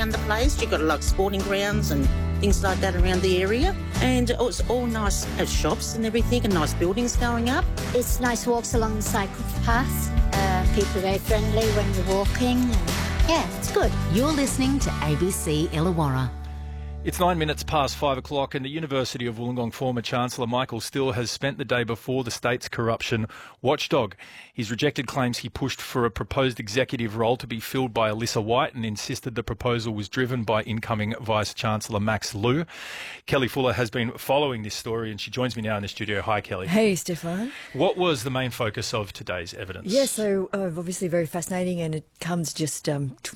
around the place. You've got like sporting grounds and things like that around the area. And it's all nice shops and everything and nice buildings going up. It's nice walks along the cycle path. People are very friendly when you're walking. And yeah, it's good. You're listening to ABC Illawarra. It's 9 minutes past 5 o'clock and the University of Wollongong former Chancellor Michael Still has spent the day before the state's corruption watchdog. He's rejected claims he pushed for a proposed executive role to be filled by Alyssa White and insisted the proposal was driven by incoming Vice-Chancellor Max Liu. Kelly Fuller has been following this story and she joins me now in the studio. Hi, Kelly. Hey, Stefan. What was the main focus of today's evidence? Yeah, so obviously very fascinating, and it comes just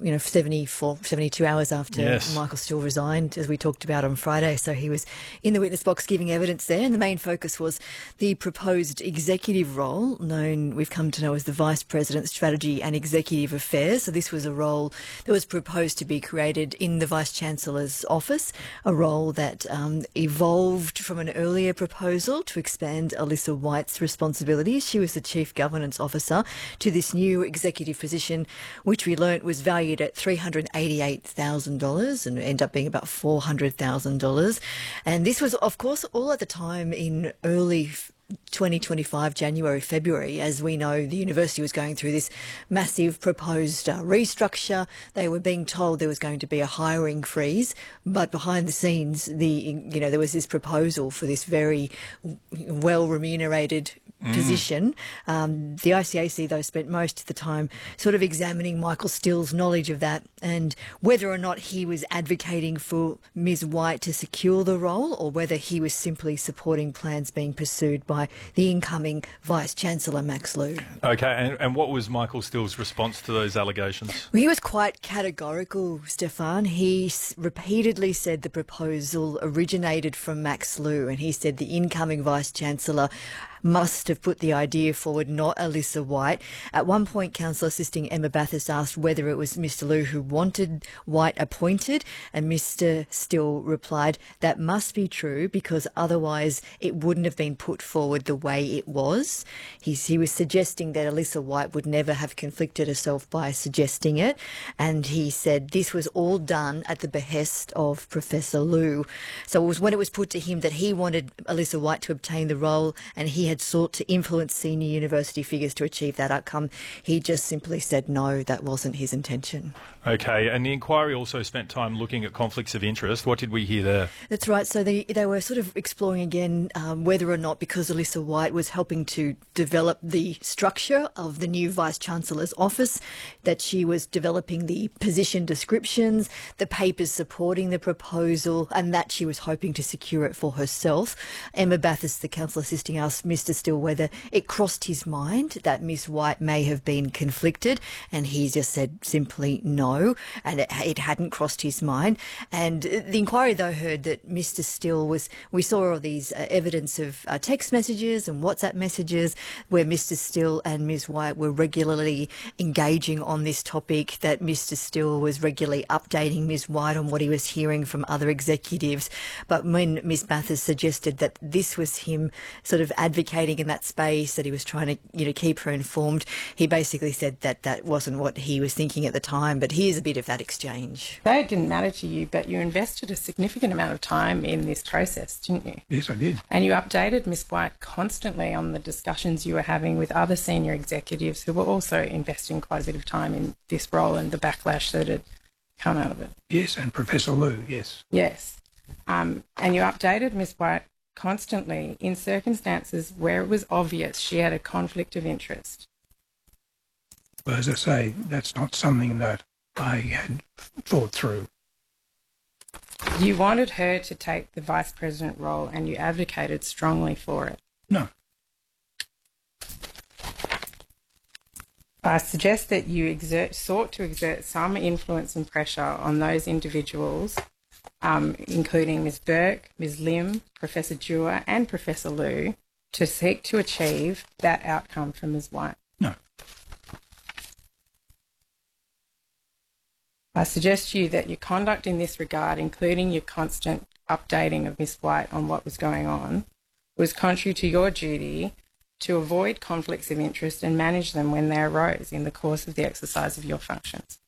72 hours after Michael Still resigned, as we talked about on Friday. So he was in the witness box giving evidence there, and the main focus was the proposed executive role, known we've come to know as the Vice President Strategy and Executive Affairs. So this was a role that was proposed to be created in the Vice Chancellor's office, a role that evolved from an earlier proposal to expand Alyssa White's responsibilities. She was the Chief Governance Officer to this new executive position, which we learnt was valued at $388,000 and ended up being about $400,000. And this was, of course, all at the time in early 2025, January, February. As we know, the university was going through this massive proposed restructure. They were being told there was going to be a hiring freeze, but behind the scenes, there was this proposal for this very well remunerated position. The ICAC, though, spent most of the time sort of examining Michael Still's knowledge of that and whether or not he was advocating for Ms. White to secure the role or whether he was simply supporting plans being pursued by the incoming Vice-Chancellor Max Liu. Okay, and what was Michael Still's response to those allegations? Well, he was quite categorical, Stefan. He repeatedly said the proposal originated from Max Liu, and he said the incoming Vice-Chancellor must have put the idea forward, not Alyssa White. At one point, Councillor Assisting Emma Bathurst asked whether it was Mr. Liu who wanted White appointed, and Mr. Still replied, that must be true because otherwise it wouldn't have been put forward the way it was. He was suggesting that Alyssa White would never have conflicted herself by suggesting it, and he said this was all done at the behest of Professor Liu. So it was when it was put to him that he wanted Alyssa White to obtain the role and he had sought to influence senior university figures to achieve that outcome, he just simply said no, that wasn't his intention. Okay, and the inquiry also spent time looking at conflicts of interest. What did we hear there? That's right. So they were sort of exploring again whether or not, because Alyssa White was helping to develop the structure of the new Vice-Chancellor's office, that she was developing the position descriptions, the papers supporting the proposal, and that she was hoping to secure it for herself. Emma Bathurst, the councillor assisting, asked Mr. Still whether it crossed his mind that Miss White may have been conflicted, and he just said simply no, and it hadn't crossed his mind. And the inquiry, though, heard that Mr. Still we saw all these evidence of text messages and WhatsApp messages where Mr. Still and Ms. White were regularly engaging on this topic, that Mr. Still was regularly updating Ms. White on what he was hearing from other executives. But when Ms. Bathurst suggested that this was him sort of advocating in that space, that he was trying to keep her informed, he basically said that that wasn't what he was thinking at the time. But here's a bit of that exchange. That didn't matter to you, but you invested a significant amount of time in this process, didn't you? Yes, I did. And you updated Ms. White constantly on the discussions you were having with other senior executives who were also investing quite a bit of time in this role and the backlash that had come out of it. Yes, and Professor Liu, yes. Yes. And you updated Ms. White constantly in circumstances where it was obvious she had a conflict of interest. Well, as I say, that's not something that I had thought through. You wanted her to take the Vice President role and you advocated strongly for it. No. I suggest that you sought to exert some influence and pressure on those individuals, including Ms. Burke, Ms. Lim, Professor Dewar and Professor Liu, to seek to achieve that outcome for Ms. White. No. I suggest to you that your conduct in this regard, including your constant updating of Ms. White on what was going on, was contrary to your duty to avoid conflicts of interest and manage them when they arose in the course of the exercise of your functions.